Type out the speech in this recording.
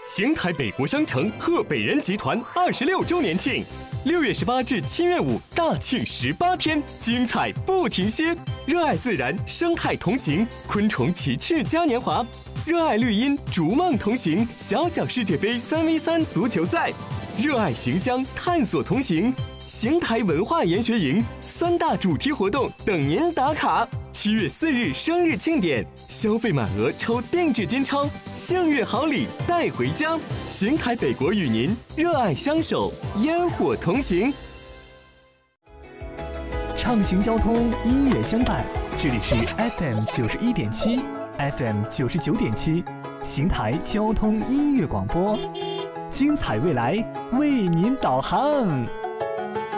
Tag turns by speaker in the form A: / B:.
A: 邢台北国商城贺北人集团26周年庆，6月18至7月5大庆18天，精彩不停歇。热爱自然，生态同行，昆虫奇趣嘉年华；热爱绿荫，逐梦同行，小小世界杯3v3足球赛；热爱形香，探索同行。邢台文化研学营3大主题活动等您打卡。7月4日生日庆典，消费满额抽定制金钞，幸运好礼带回家。邢台北国与您热爱相守，烟火同行。
B: 畅行交通，音乐相伴，这里是 FM 91.7 FM 99.7邢台交通音乐广播，精彩未来为您导航。